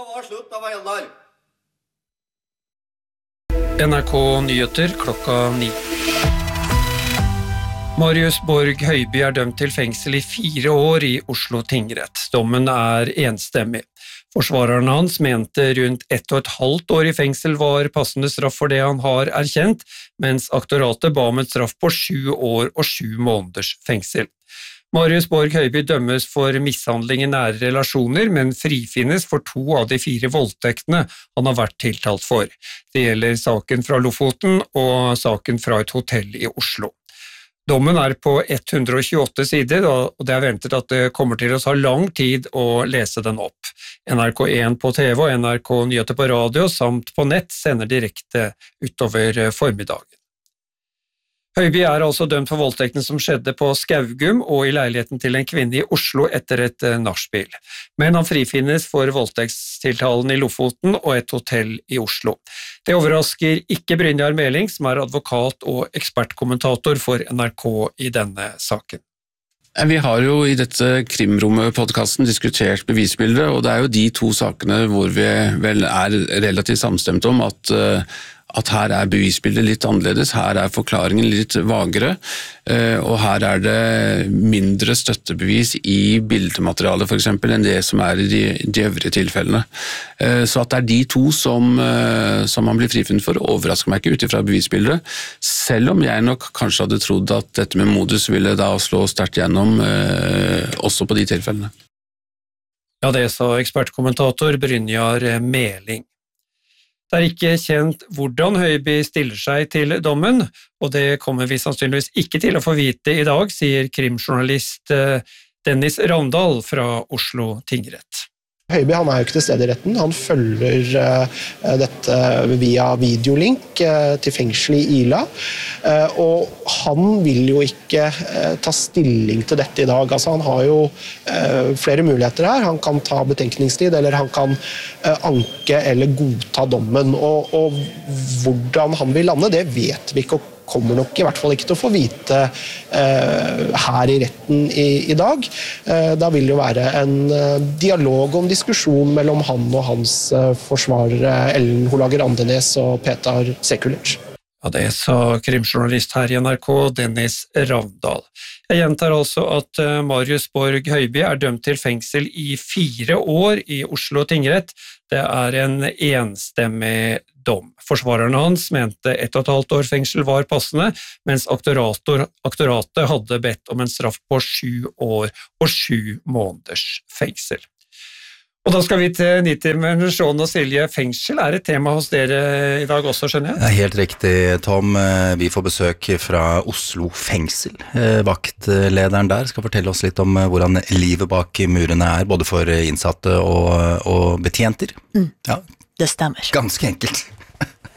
var slutt, da var Eldar. NRK Nyheter klokka 9. Marius Borg Høiby dømt til fengsel i 4 år i Oslo tingrett. Dommen enstemmig. Forsvareren hans mente rundt 1,5 år i fengsel var passende straff for det han har erkjent, mens aktoratet ba om en straff på 7 år og 7 måneders fengsel. Marius Borg Høiby dømmes for mishandling i nære relasjoner, men frifinnes for 2 av de 4 voldtektene han har vært tiltalt for. Det gjelder saken fra Lofoten og saken fra et hotell i Oslo. Dommen på 128 sider, og det ventet at det kommer til å ta lang tid å lese den opp. NRK1 på TV og NRK Nyheter på radio samt på nett sender direkte utover formiddagen. Høiby altså dømt for voldtektene som skjedde på Skaugum og i leiligheten til en kvinne i Oslo etter et nachspiel. Men han frifinnes for voldtektstiltalen i Lofoten og et hotell i Oslo. Det overrasker ikke Brynjar Meling, som advokat og ekspertkommentator for NRK i denne saken. Vi har jo i dette Krimrommet-podcasten diskutert bevisbildet, og det jo de 2 sakene hvor vi vel relativt samstemt om at her bevisbildet litt annerledes, her forklaringen litt vagere, og her det mindre støttebevis i bildematerialet for eksempel enn det som i de øvrige tilfellene. Så at det de 2 som man blir frifunnet for, overrasker meg ikke ut ifra bevisbildet, selv om jeg nok kanskje hadde trodd at dette med modus ville da slå sterkt gjennom også på de tilfellene. Ja, det sa ekspertkommentator Brynjar Meling. Det ikke kjent hvordan Høiby stiller seg til dommen, og det kommer vi sannsynligvis ikke til å få vite i dag, sier krimjournalist Dennis Ravndal fra Oslo tingrett. Høiby han jo ikke til stede i retten, han følger dette via videolink til fengselet i Ila, og han vil jo ikke ta stilling til dette i dag. Altså, han har jo flere muligheter her, han kan ta betenkningstid, eller han kan anke eller godta dommen, og hvordan han vil lande, det vet vi ikke, og kommer nok i hvert fall ikke til å få vite her i retten i dag. Da vil det jo være en dialog og en diskusjon mellom han og hans forsvarere Ellen Holager Andenes og Petar Sekulic. Ja, det sa krimjournalist her i NRK, Dennis Ravndal. Jeg gjentar altså at Marius Borg Høiby dømt til fengsel i 4 år i Oslo tingrett. Det en enstemmig dom. Forsvareren hans mente 1,5 år fengsel var passende, mens aktoratet hadde bedt om en straff på 7 år og 7 måneders fengsel. Og da skal vi til Nitimen, Sean og Silje. Fengsel et tema hos dere i dag også, skjønner jeg? Helt riktig, Tom. Vi får besøk fra Oslo fengsel. Vaktlederen der skal fortelle oss litt om hvordan livet bak murene både for innsatte og betjenter. Ja. Det stemmer. Ganske enkelt.